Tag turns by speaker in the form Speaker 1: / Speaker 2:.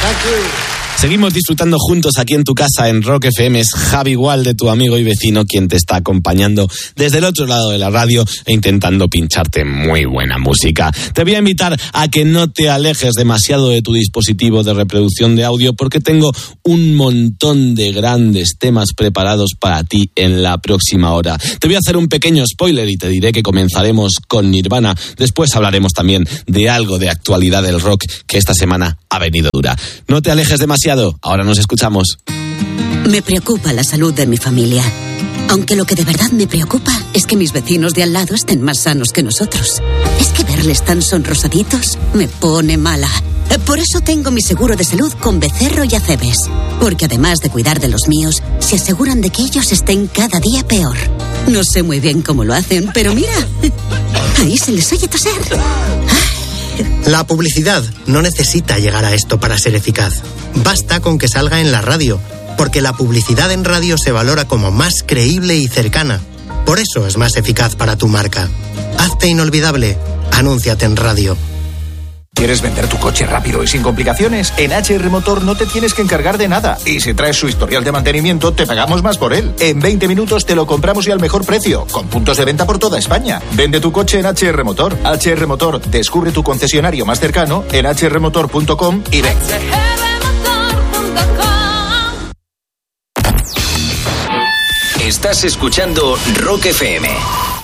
Speaker 1: Seguimos disfrutando juntos aquí en tu casa en Rock FM. Es Javi Gualde, tu amigo y vecino, quien te está acompañando desde el otro lado de la radio e intentando pincharte muy buena música. Te voy a invitar a que no te alejes demasiado de tu dispositivo de reproducción de audio, porque tengo un montón de grandes temas preparados para ti en la próxima hora. Te voy a hacer un pequeño spoiler y te diré que comenzaremos con Nirvana. Después hablaremos también de algo de actualidad del rock que esta semana ha venido dura. No te alejes demasiado. Ahora nos escuchamos.
Speaker 2: Me preocupa la salud de mi familia. Aunque lo que de verdad me preocupa es que mis vecinos de al lado estén más sanos que nosotros. Es que verles tan sonrosaditos me pone mala. Por eso tengo mi seguro de salud con Becerro y Acebes. Porque además de cuidar de los míos, se aseguran de que ellos estén cada día peor. No sé muy bien cómo lo hacen, pero mira, ahí se les oye toser.
Speaker 3: La publicidad no necesita llegar a esto para ser eficaz. Basta con que salga en la radio, porque la publicidad en radio se valora como más creíble y cercana. Por eso es más eficaz para tu marca. Hazte inolvidable. Anúnciate en radio.
Speaker 4: ¿Quieres vender tu coche rápido y sin complicaciones? En HR Motor no te tienes que encargar de nada. Y si traes su historial de mantenimiento, te pagamos más por él. En 20 minutos te lo compramos y al mejor precio, con puntos de venta por toda España. Vende tu coche en HR Motor. HR Motor, descubre tu concesionario más cercano en hrmotor.com y ven.
Speaker 5: Estás escuchando Rock FM.